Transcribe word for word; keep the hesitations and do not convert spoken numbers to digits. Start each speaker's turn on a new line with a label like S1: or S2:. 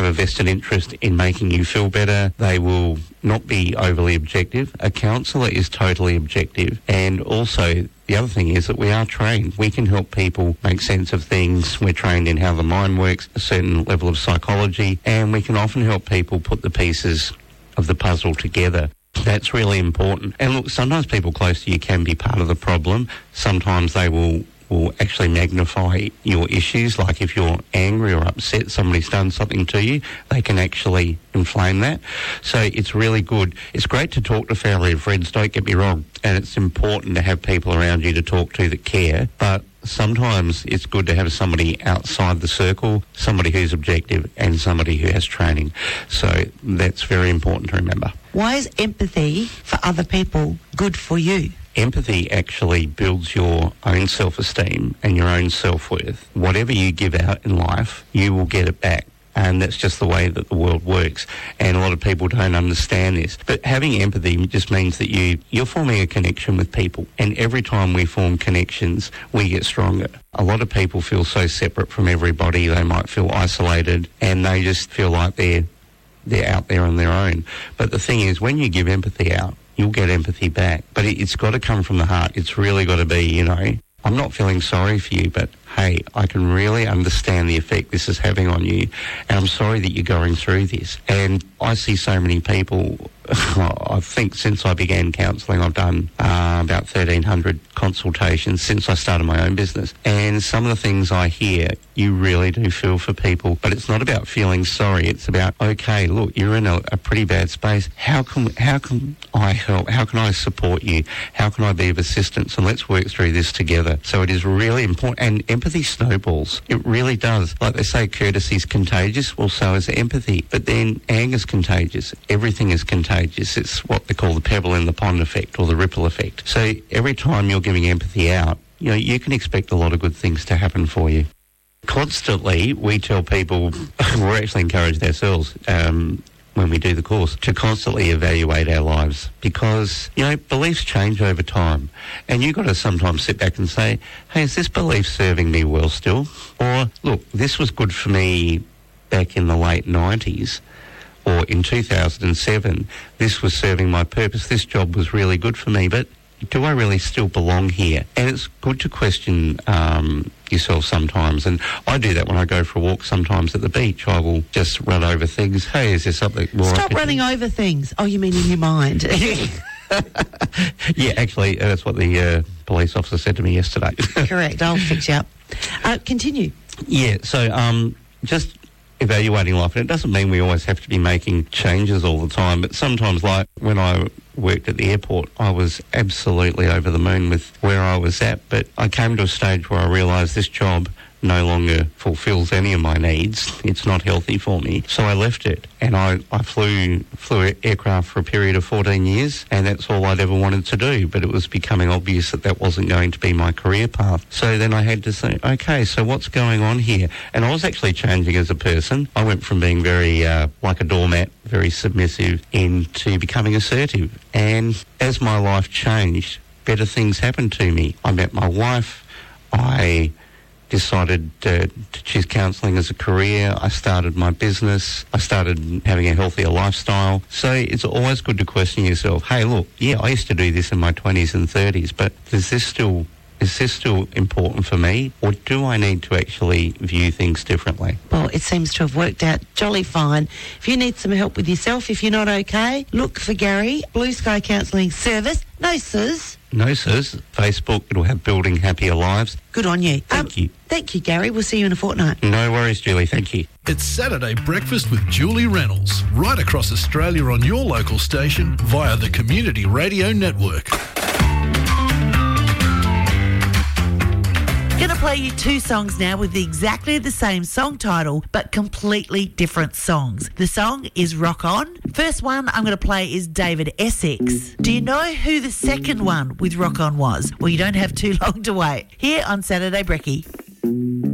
S1: a vested interest in making you feel better. They will not be overly objective. A counsellor is totally objective. And also, the other thing is that we are trained. We can help people make sense of things. We're trained in how the mind works, a certain level of psychology, and we can often help people put the pieces of the puzzle together. That's really important. And look, sometimes people close to you can be part of the problem. Sometimes they will will actually magnify your issues. Like if you're angry or upset, somebody's done something to you, they can actually inflame that. So it's really good. It's great to talk to family and friends, don't get me wrong, and it's important to have people around you to talk to that care, but sometimes it's good to have somebody outside the circle, somebody who's objective and somebody who has training. So that's very important to remember.
S2: Why is empathy for other people good for you?
S1: Empathy actually builds your own self-esteem and your own self-worth. Whatever you give out in life, you will get it back. And that's just the way that the world works. And a lot of people don't understand this. But having empathy just means that you, you're forming a connection with people. And every time we form connections, we get stronger. A lot of people feel so separate from everybody. They might feel isolated and they just feel like they're, they're out there on their own. But the thing is, when you give empathy out, you'll get empathy back. But it, it's got to come from the heart. It's really got to be, you know, I'm not feeling sorry for you, but hey, I can really understand the effect this is having on you, and I'm sorry that you're going through this. And I see so many people, I think since I began counselling, I've done uh, about thirteen hundred consultations since I started my own business. And some of the things I hear, you really do feel for people. But it's not about feeling sorry. It's about, okay, look, you're in a, a pretty bad space. How can, how can I help? How can I support you? How can I be of assistance? And let's work through this together. So it is really important. And empathy snowballs. It really does. Like they say, courtesy is contagious. Well, so is empathy. But then anger is contagious. Everything is contagious. It's what they call the pebble in the pond effect or the ripple effect. So every time you're giving empathy out, you know, you can expect a lot of good things to happen for you. Constantly, we tell people, we're actually encouraged ourselves, um, when we do the course, to constantly evaluate our lives, because, you know, beliefs change over time, and you've got to sometimes sit back and say, hey, is this belief serving me well still? Or, look, this was good for me back in the late nineties, or in two thousand seven, this was serving my purpose, this job was really good for me, but do I really still belong here? And it's good to question um, yourself sometimes. And I do that when I go for a walk sometimes at the beach. I will just run over things. Hey, is there something more?
S2: Stop running over things. Oh, you mean in your mind?
S1: Yeah, actually, uh, that's what the uh, police officer said to me yesterday.
S2: Correct. I'll fix you up. Uh, continue.
S1: Yeah, so um, just evaluating life. And it doesn't mean we always have to be making changes all the time, but sometimes, like when I worked at the airport, I was absolutely over the moon with where I was at, but I came to a stage where I realised this job no longer fulfills any of my needs. It's not healthy for me. So I left it, and I, I flew flew aircraft for a period of fourteen years, and that's all I'd ever wanted to do, but it was becoming obvious that that wasn't going to be my career path. So then I had to say, okay, so what's going on here? And I was actually changing as a person. I went from being very, uh, like a doormat, very submissive, into becoming assertive. And as my life changed, better things happened to me. I met my wife. I decided uh, to choose counselling as a career. I started my business. I started having a healthier lifestyle. So it's always good to question yourself, hey, look, yeah, I used to do this in my twenties and thirties, but is this still... Is this still important for me, or do I need to actually view things differently?
S2: Well, it seems to have worked out jolly fine. If you need some help with yourself, if you're not okay, look for Gary, Blue Sky Counselling Service. No, sirs.
S1: No, sirs. Facebook, it'll have Building Happier Lives.
S2: Good on you.
S1: Thank um, you.
S2: Thank you, Gary. We'll see you in a fortnight.
S1: No worries, Julie. Thank you.
S3: It's Saturday Breakfast with Julie Reynolds, right across Australia on your local station via the Community Radio Network.
S2: Going to play you two songs now with exactly the same song title, but completely different songs. The song is Rock On. First one I'm going to play is David Essex. Do you know who the second one with Rock On was? Well, you don't have too long to wait. Here on Saturday Brekkie.